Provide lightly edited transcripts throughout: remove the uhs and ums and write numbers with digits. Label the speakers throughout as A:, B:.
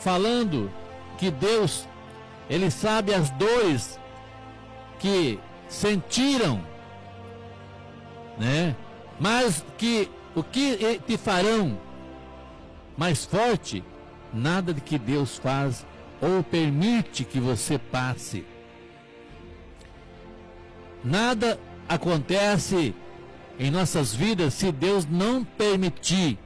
A: falando que Deus, Ele sabe as dores que sentiram, né? Mas que o que te farão mais forte, nada de que Deus faz ou permite que você passe. Nada acontece em nossas vidas se Deus não permitir.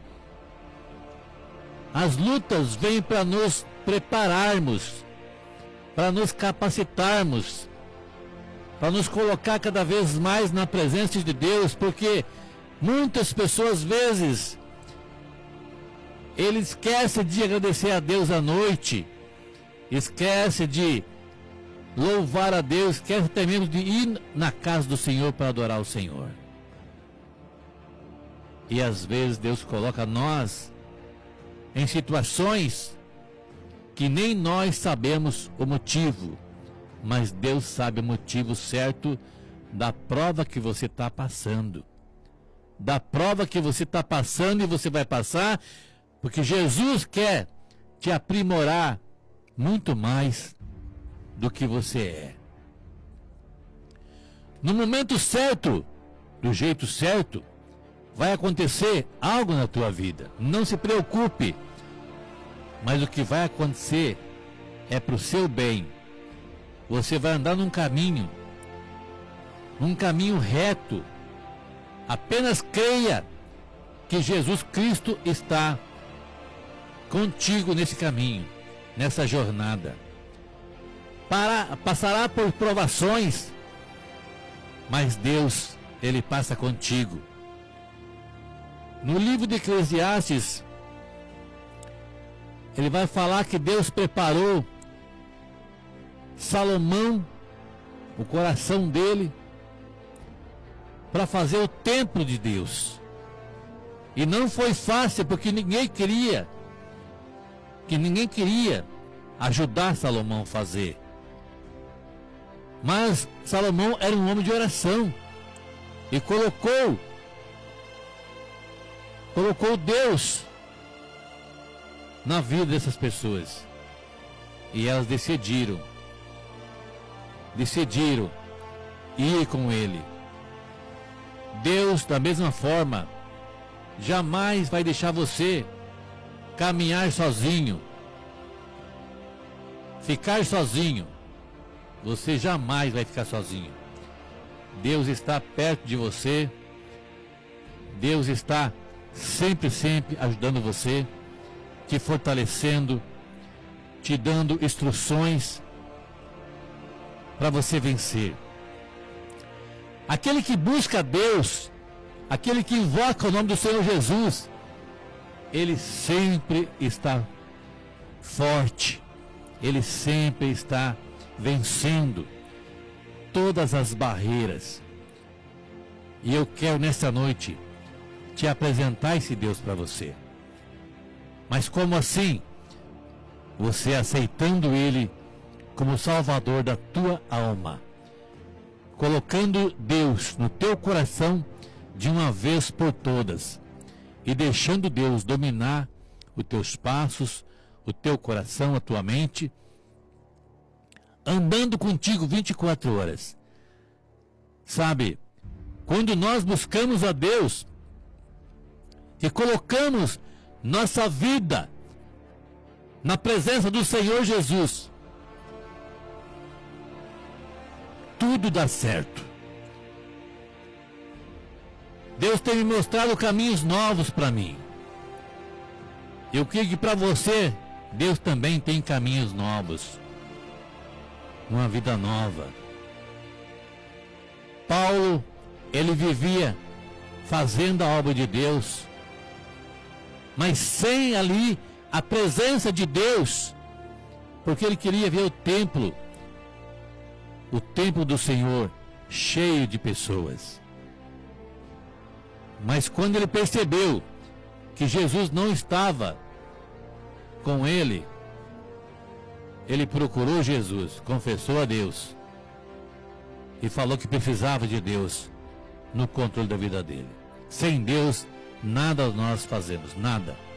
A: As lutas vêm para nos prepararmos, para nos capacitarmos, para nos colocar cada vez mais na presença de Deus, porque muitas pessoas, às vezes, ele esquece de agradecer a Deus à noite, esquece de louvar a Deus, esquece até mesmo de ir na casa do Senhor para adorar o Senhor. E às vezes Deus coloca nós em situações que nem nós sabemos o motivo, mas Deus sabe o motivo certo da prova que você está passando. Da prova que você está passando e você vai passar, porque Jesus quer te aprimorar muito mais do que você é. No momento certo, do jeito certo, vai acontecer algo na tua vida. Não se preocupe, mas o que vai acontecer é para o seu bem. Você vai andar num caminho reto. Apenas creia que Jesus Cristo está contigo nesse caminho, nessa jornada. Passará por provações, mas Deus, Ele passa contigo. No livro de Eclesiastes, ele vai falar que Deus preparou Salomão, o coração dele, para fazer o templo de Deus. E não foi fácil, porque ninguém queria ajudar Salomão a fazer. Mas Salomão era um homem de oração e colocou Deus na vida dessas pessoas. E elas decidiram ir com ele. Deus, da mesma forma, jamais vai deixar você caminhar sozinho, ficar sozinho. Você jamais vai ficar sozinho. Deus está perto de você. Deus está sempre ajudando você, te fortalecendo, te dando instruções para você vencer. Aquele que busca Deus, aquele que invoca o nome do Senhor Jesus, ele sempre está forte, ele sempre está vencendo todas as barreiras. E eu quero nesta noite te apresentar esse Deus para você. Mas como assim? Você aceitando Ele como Salvador da tua alma, colocando Deus no teu coração de uma vez por todas e deixando Deus dominar os teus passos, o teu coração, a tua mente, andando contigo 24 horas. Sabe, quando nós buscamos a Deus e colocamos nossa vida na presença do Senhor Jesus, tudo dá certo. Deus tem me mostrado caminhos novos para mim. Eu creio que para você, Deus também tem caminhos novos. Uma vida nova. Paulo, ele vivia fazendo a obra de Deus, mas sem ali a presença de Deus, porque ele queria ver o templo do Senhor cheio de pessoas. Mas quando ele percebeu que Jesus não estava com ele, ele procurou Jesus, confessou a Deus e falou que precisava de Deus no controle da vida dele. Sem Deus, nada nós fazemos, nada.